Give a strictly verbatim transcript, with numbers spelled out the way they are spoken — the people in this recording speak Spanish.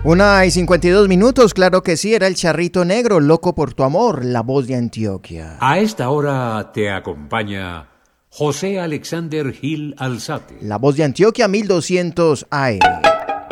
Una y cincuenta y dos minutos, claro que sí, era el Charrito Negro, Loco por tu amor, la voz de Antioquia. A esta hora te acompaña José Alexander Gil Alzate. La voz de Antioquia, mil doscientos A M.